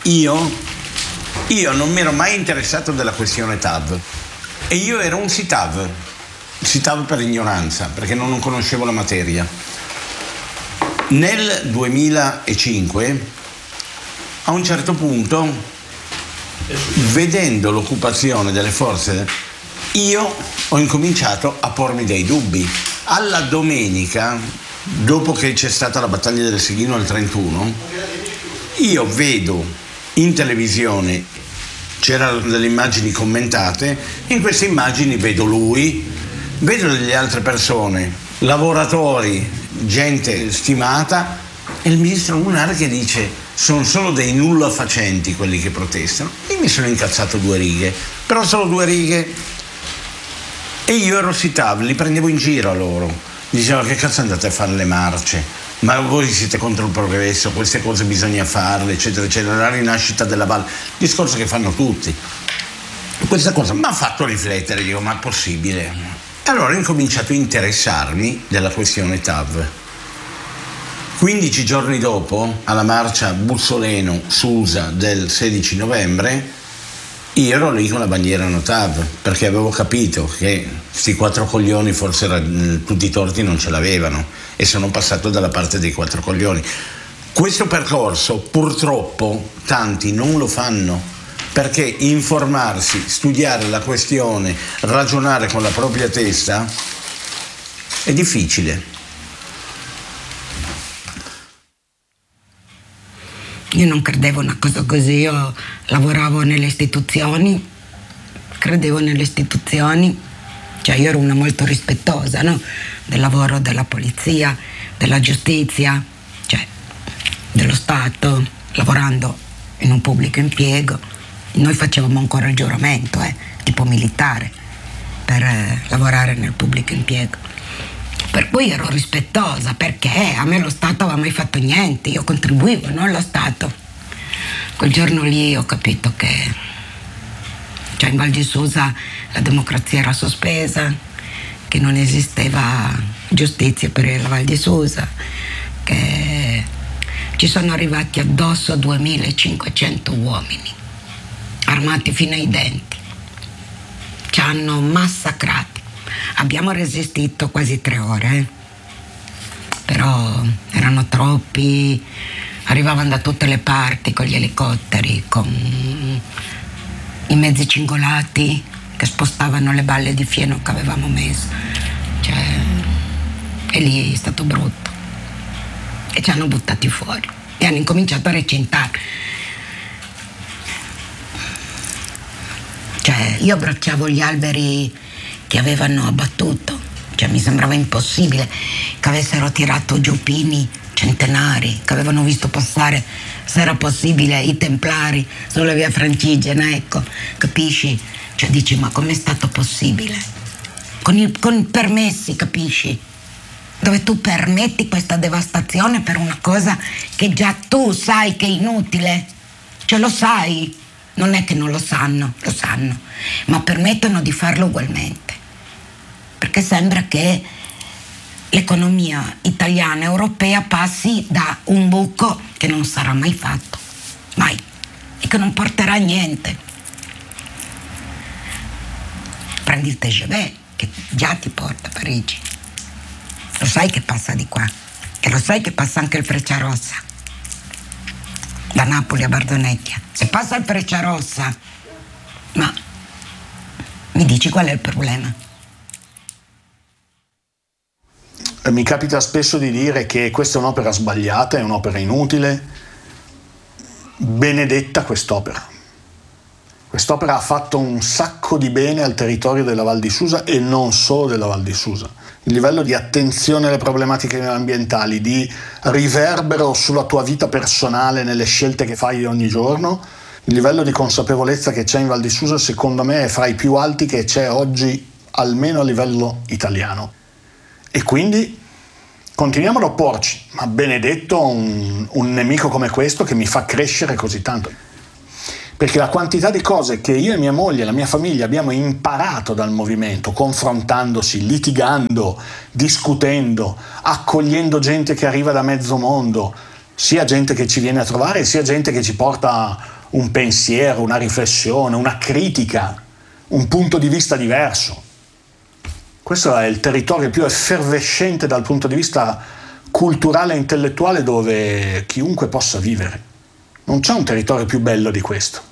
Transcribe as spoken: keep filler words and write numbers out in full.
io, io non mi ero mai interessato della questione T A V e io ero un sì T A V, sì T A V per ignoranza, perché non conoscevo la materia. Nel duemilacinque, a un certo punto, vedendo l'occupazione delle forze, io ho incominciato a pormi dei dubbi. Alla domenica, dopo che c'è stata la battaglia del Seghino al trentuno, io vedo in televisione, c'erano delle immagini commentate, in queste immagini vedo lui, vedo delle altre persone, lavoratori, gente stimata, e il ministro Munari che dice: sono solo dei nulla facenti quelli che protestano. Io mi sono incazzato due righe, però solo due righe. E io ero sì T A V, li prendevo in giro a loro. Dicevano: che cazzo andate a fare le marce? Ma voi siete contro il progresso, queste cose bisogna farle, eccetera, eccetera. La rinascita della valle, discorso che fanno tutti. Questa cosa mi ha fatto riflettere, dico: ma è possibile? E allora ho incominciato a interessarmi della questione T A V. quindici giorni dopo, alla marcia Bussoleno-Susa del sedici novembre, io ero lì con la bandiera no T A V, perché avevo capito che sti quattro coglioni forse era, tutti i torti non ce l'avevano, e sono passato dalla parte dei quattro coglioni. Questo percorso purtroppo tanti non lo fanno, perché informarsi, studiare la questione, ragionare con la propria testa è difficile. Io non credevo una cosa così, io lavoravo nelle istituzioni, credevo nelle istituzioni, cioè io ero una molto rispettosa, no? Del lavoro della polizia, della giustizia, cioè dello Stato, lavorando in un pubblico impiego. Noi facevamo ancora il giuramento, eh, tipo militare, per eh, lavorare nel pubblico impiego. Per cui ero rispettosa, perché a me lo Stato aveva mai fatto niente, io contribuivo, non lo Stato. Quel giorno lì ho capito che, cioè in Val di Susa la democrazia era sospesa, che non esisteva giustizia per la Val di Susa, che ci sono arrivati addosso duemilacinquecento uomini, armati fino ai denti, ci hanno massacrati. Abbiamo resistito quasi tre ore, eh? Però erano troppi, arrivavano da tutte le parti con gli elicotteri, con i mezzi cingolati che spostavano le balle di fieno che avevamo messo. Cioè, e lì è stato brutto. E ci hanno buttati fuori e hanno incominciato a recintare. Cioè, io abbracciavo gli alberi che avevano abbattuto, cioè mi sembrava impossibile che avessero tirato giù pini centenari, che avevano visto passare, se era possibile, i templari sulla via Francigena, ecco, capisci? Cioè dici: ma com'è stato possibile? Con i, con i permessi, capisci? Dove tu permetti questa devastazione per una cosa che già tu sai che è inutile, cioè lo sai, non è che non lo sanno, lo sanno, ma permettono di farlo ugualmente. Perché sembra che l'economia italiana e europea passi da un buco che non sarà mai fatto, mai, e che non porterà a niente. Prendi il T G V, che già ti porta a Parigi. Lo sai che passa di qua, e lo sai che passa anche il Frecciarossa, da Napoli a Bardonecchia. Se passa il Frecciarossa, ma mi dici qual è il problema? Mi capita spesso di dire che questa è un'opera sbagliata, è un'opera inutile. Benedetta quest'opera. Quest'opera ha fatto un sacco di bene al territorio della Val di Susa e non solo della Val di Susa. Il livello di attenzione alle problematiche ambientali, di riverbero sulla tua vita personale nelle scelte che fai ogni giorno, il livello di consapevolezza che c'è in Val di Susa secondo me è fra i più alti che c'è oggi, almeno a livello italiano. E quindi continuiamo ad opporci, ma benedetto un, un nemico come questo che mi fa crescere così tanto. Perché la quantità di cose che io e mia moglie e la mia famiglia abbiamo imparato dal movimento, confrontandosi, litigando, discutendo, accogliendo gente che arriva da mezzo mondo, sia gente che ci viene a trovare, sia gente che ci porta un pensiero, una riflessione, una critica, un punto di vista diverso. Questo è il territorio più effervescente dal punto di vista culturale e intellettuale dove chiunque possa vivere. Non c'è un territorio più bello di questo.